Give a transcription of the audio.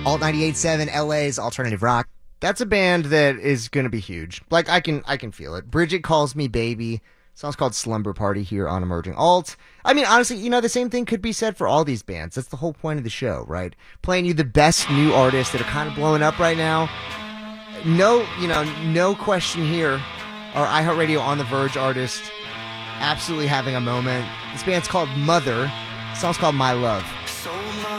Alt 98.7, LA's alternative rock. That's a band that is going to be huge. Like, I can feel it. Bridget Calls Me Baby. Song's called Slumber Party here on Emerging Alt. I mean, honestly, the same thing could be said for all these bands. That's the whole point of the show, right? Playing you the best new artists that are kind of blowing up right now. No question here. Our iHeartRadio On the Verge artist absolutely having a moment. This band's called Mother. The song's called My Love.